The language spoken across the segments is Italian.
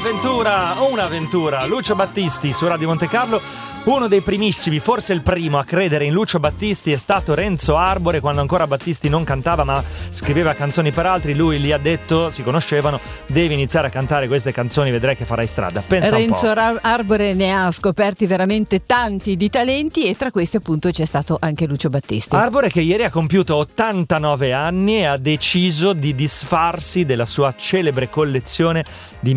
Un'avventura. Lucio Battisti su Radio Monte Carlo. Uno dei primissimi, forse il primo a credere in Lucio Battisti è stato Renzo Arbore, quando ancora Battisti non cantava ma scriveva canzoni per altri. Lui gli ha detto, si conoscevano, devi iniziare a cantare queste canzoni, vedrai che farai strada. Pensa Renzo un po'. Arbore ne ha scoperti veramente tanti di talenti e tra questi appunto c'è stato anche Lucio Battisti. Arbore che ieri ha compiuto 89 anni e ha deciso di disfarsi della sua celebre collezione di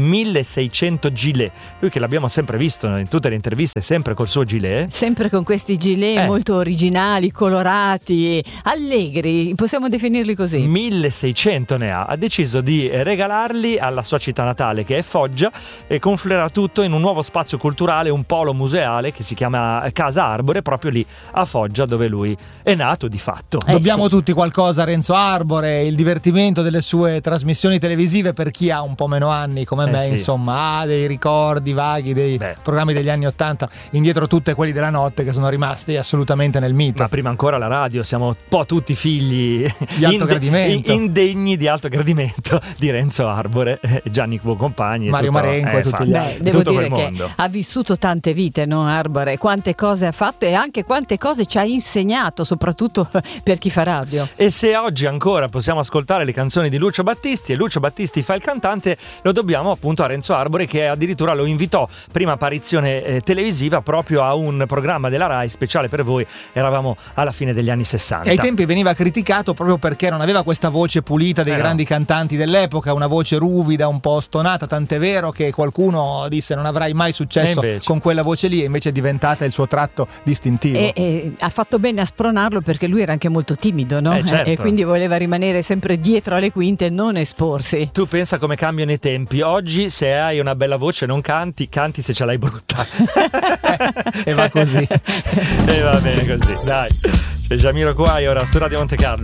1600 gilet. Lui che l'abbiamo sempre visto in tutte le interviste, sempre col suo gilet. Sempre con questi gilet molto originali, colorati, allegri, possiamo definirli così. 1600 ne ha deciso di regalarli alla sua città natale che è Foggia e confluirà tutto in un nuovo spazio culturale, un polo museale che si chiama Casa Arbore, proprio lì a Foggia dove lui è nato di fatto. Dobbiamo tutti qualcosa a Renzo Arbore, il divertimento delle sue trasmissioni televisive per chi ha un po' meno anni come me, insomma, ha dei ricordi vaghi dei programmi degli anni 80, indietro tutte quelli della notte che sono rimasti assolutamente nel mito. Ma prima ancora la radio, siamo un po' tutti figli di alto gradimento, indegni di alto gradimento di Renzo Arbore, Gianni Buoncompagni, Mario Marenco e tutti gli altri. Devo dire che ha vissuto tante vite, no Arbore? Quante cose ha fatto e anche quante cose ci ha insegnato, soprattutto per chi fa radio. E se oggi ancora possiamo ascoltare le canzoni di Lucio Battisti e Lucio Battisti fa il cantante, lo dobbiamo appunto a Renzo Arbore, che addirittura lo invitò, prima apparizione televisiva, proprio a un programma della Rai speciale per voi. Eravamo alla fine degli anni 60 e ai tempi veniva criticato proprio perché non aveva questa voce pulita dei grandi cantanti dell'epoca, una voce ruvida, un po' stonata, tant'è vero che qualcuno disse non avrai mai successo con quella voce lì, e invece è diventata il suo tratto distintivo. E ha fatto bene a spronarlo perché lui era anche molto timido, no? Certo. E quindi voleva rimanere sempre dietro alle quinte e non esporsi. Tu pensa come cambiano i tempi. Oggi se hai una bella voce non canti se ce l'hai brutta. E va così. E va bene così, dai. C'è Jamiroquai ora su Radio Monte Carlo.